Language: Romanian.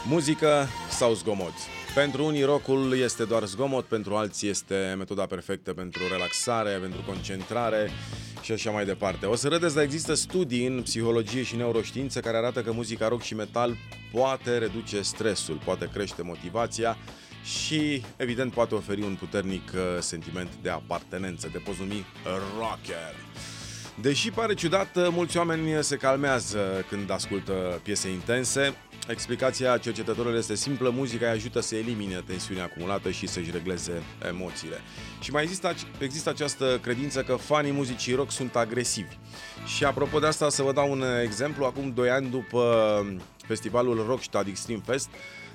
Muzică sau zgomot? Pentru unii rockul este doar zgomot, pentru alții este metoda perfectă pentru relaxare, pentru concentrare și așa mai departe. O să râdeți, dar există studii în psihologie și neuroștiință care arată că muzica rock și metal poate reduce stresul, poate crește motivația și, evident, poate oferi un puternic sentiment de apartenență. Te poți numi rocker. Deși pare ciudat, mulți oameni se calmează când ascultă piese intense. Explicația cercetătorilor este simplă: muzica îi ajută să elimine tensiunea acumulată și să-și regleze emoțiile. Și mai există această credință că fanii muzicii rock sunt agresivi. Și apropo de asta, să vă dau un exemplu. Acum 2 ani, după festivalul Rockstadt Extreme Fest,